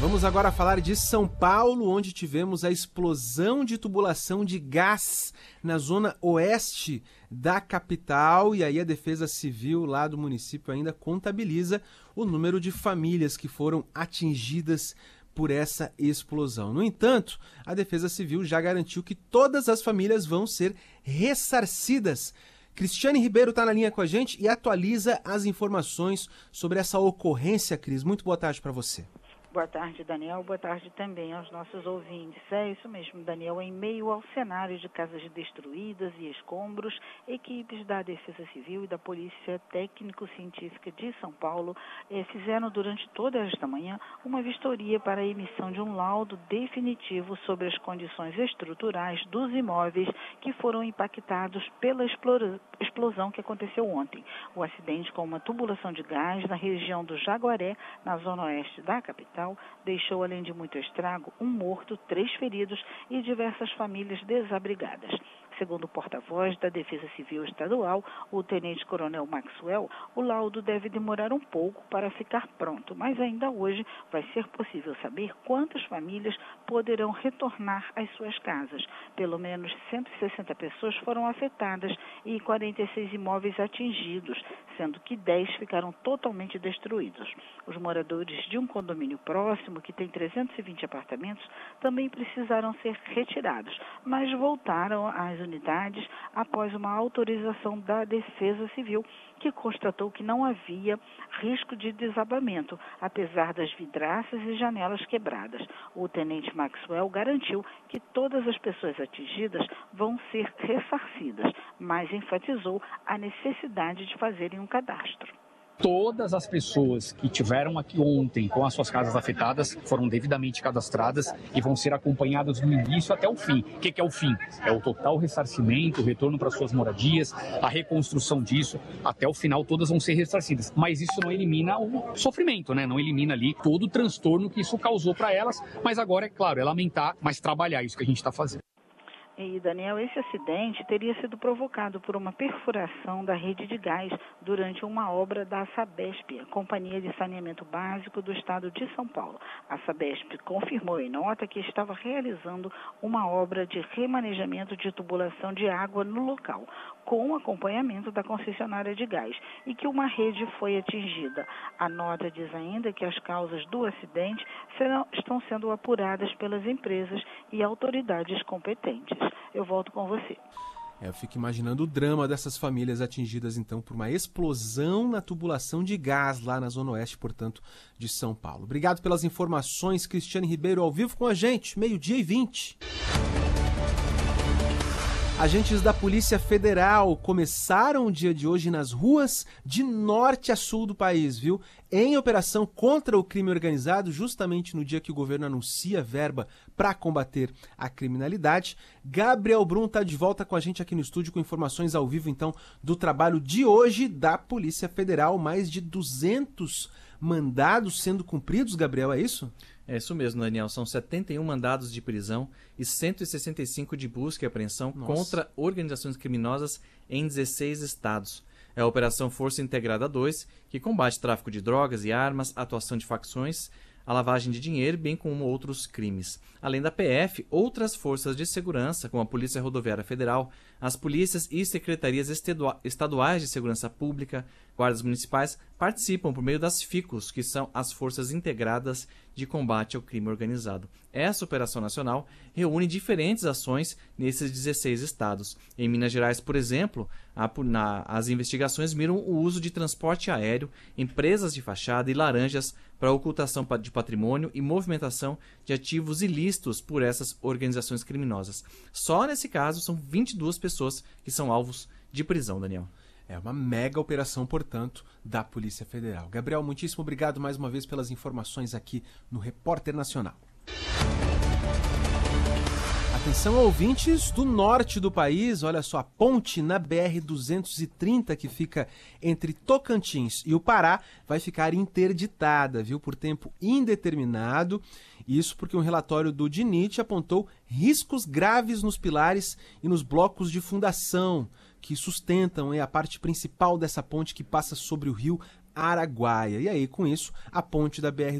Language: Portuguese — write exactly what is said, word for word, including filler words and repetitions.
Vamos agora falar de São Paulo, onde tivemos a explosão de tubulação de gás na zona oeste da capital. E aí a Defesa Civil lá do município ainda contabiliza o número de famílias que foram atingidas por essa explosão. No entanto, a Defesa Civil já garantiu que todas as famílias vão ser ressarcidas. Cristiane Ribeiro está na linha com a gente e atualiza as informações sobre essa ocorrência, Cris. Muito boa tarde para você. Boa tarde, Daniel. Boa tarde também aos nossos ouvintes. É isso mesmo, Daniel. Em meio ao cenário de casas destruídas e escombros, equipes da Defesa Civil e da Polícia Técnico-Científica de São Paulo eh, fizeram durante toda esta manhã uma vistoria para a emissão de um laudo definitivo sobre as condições estruturais dos imóveis que foram impactados pela explosão que aconteceu ontem. O acidente com uma tubulação de gás na região do Jaguaré, na zona oeste da capital, deixou, além de muito estrago, um morto, três feridos e diversas famílias desabrigadas. Segundo o porta-voz da Defesa Civil Estadual, o tenente-coronel Maxwell, o laudo deve demorar um pouco para ficar pronto, mas ainda hoje vai ser possível saber quantas famílias poderão retornar às suas casas. Pelo menos cento e sessenta pessoas foram afetadas e quarenta e seis imóveis atingidos, sendo que dez ficaram totalmente destruídos. Os moradores de um condomínio próximo, que tem trezentos e vinte apartamentos, também precisaram ser retirados, mas voltaram às unidades após uma autorização da Defesa Civil, que constatou que não havia risco de desabamento, apesar das vidraças e janelas quebradas. O tenente Maxwell garantiu que todas as pessoas atingidas vão ser ressarcidas, mas enfatizou a necessidade de fazerem um cadastro. Todas as pessoas que tiveram aqui ontem com as suas casas afetadas foram devidamente cadastradas e vão ser acompanhadas do início até o fim. O que é o fim? É o total ressarcimento, o retorno para suas moradias, a reconstrução disso. Até o final todas vão ser ressarcidas. Mas isso não elimina o sofrimento, né? Não elimina ali todo o transtorno que isso causou para elas. Mas agora, é claro, é lamentar, mas trabalhar isso que a gente está fazendo. E, Daniel, esse acidente teria sido provocado por uma perfuração da rede de gás durante uma obra da Sabesp, a Companhia de Saneamento Básico do Estado de São Paulo. A Sabesp confirmou em nota que estava realizando uma obra de remanejamento de tubulação de água no local, com acompanhamento da concessionária de gás, e que uma rede foi atingida. A nota diz ainda que as causas do acidente serão, estão sendo apuradas pelas empresas e autoridades competentes. Eu volto com você. É, eu fico imaginando o drama dessas famílias atingidas, então, por uma explosão na tubulação de gás lá na zona oeste, portanto, de São Paulo. Obrigado pelas informações, Cristiane Ribeiro, ao vivo com a gente, meio-dia e vinte. Agentes da Polícia Federal começaram o dia de hoje nas ruas de norte a sul do país, viu? Em operação contra o crime organizado, justamente no dia que o governo anuncia verba para combater a criminalidade. Gabriel Brum está de volta com a gente aqui no estúdio com informações ao vivo, então, do trabalho de hoje da Polícia Federal. Mais de duzentos mandados sendo cumpridos, Gabriel, é isso? É isso mesmo, Daniel. São setenta e um mandados de prisão e cento e sessenta e cinco de busca e apreensão Nossa. contra organizações criminosas em dezesseis estados. É a Operação Força Integrada dois, que combate tráfico de drogas e armas, atuação de facções, a lavagem de dinheiro, bem como outros crimes. Além da P F, outras forças de segurança, como a Polícia Rodoviária Federal, as polícias e secretarias estaduais de segurança pública, guardas municipais, participam por meio das FICOS, que são as Forças Integradas de Combate ao Crime Organizado. Essa operação nacional reúne diferentes ações nesses dezesseis estados. Em Minas Gerais, por exemplo, a, na, as investigações miram o uso de transporte aéreo, empresas de fachada e laranjas para ocultação de patrimônio e movimentação de ativos ilícitos por essas organizações criminosas. Só nesse caso são vinte e duas pessoas que são alvos de prisão, Daniel. É uma mega operação, portanto, da Polícia Federal. Gabriel, muitíssimo obrigado mais uma vez pelas informações aqui no Repórter Nacional. Atenção, ouvintes do norte do país, olha só, a ponte na B R duzentos e trinta que fica entre Tocantins e o Pará vai ficar interditada, viu, por tempo indeterminado. Isso porque um relatório do D N I T apontou riscos graves nos pilares e nos blocos de fundação que sustentam é, a parte principal dessa ponte que passa sobre o rio Araguaia. E aí, com isso, a ponte da B R